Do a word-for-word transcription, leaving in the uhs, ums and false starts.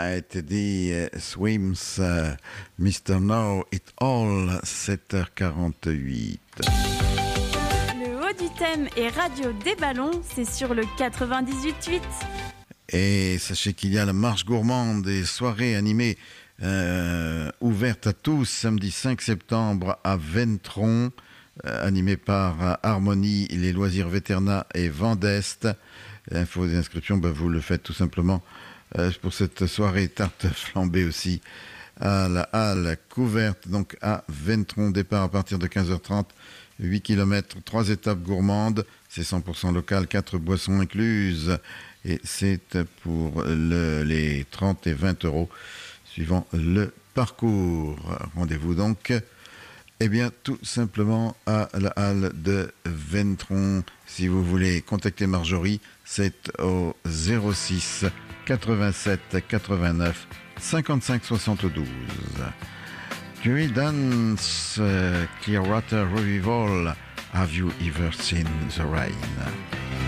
a été dit euh, Swims, euh, mister Know It All, sept heures quarante-huit. Le haut du thème et radio des ballons, c'est sur le quatre-vingt-dix-huit huit. Et sachez qu'il y a la marche gourmande des soirées animées euh, ouvertes à tous samedi cinq septembre à Ventron, euh, animée par euh, Harmonie, les loisirs Vétérina et Vendeste. Infos et inscriptions, ben, vous le faites tout simplement euh, pour cette soirée tarte flambée aussi à la halle couverte, donc à Ventron. Départ à partir de quinze heures trente, huit kilomètres, trois étapes gourmandes, c'est cent pour cent local, quatre boissons incluses. Et c'est pour le, les trente et vingt euros suivant le parcours. Rendez-vous donc, eh bien, tout simplement à la halle de Ventron. Si vous voulez contacter Marjorie, c'est au zéro six quatre-vingt-sept quatre-vingt-neuf cinquante-cinq soixante-douze. Creedence uh, Clearwater Revival, Have You Ever Seen the Rain?